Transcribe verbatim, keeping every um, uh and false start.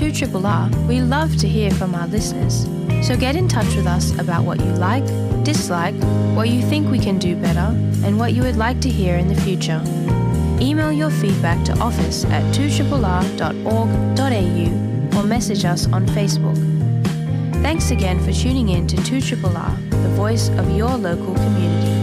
two R R, we love to hear from our listeners. So get in touch with us about what you like, dislike, what you think we can do better, and what you would like to hear in the future. Email your feedback to office at two R R dot org dot a u or message us on Facebook. Thanks again for tuning in to two R R, the voice of your local community.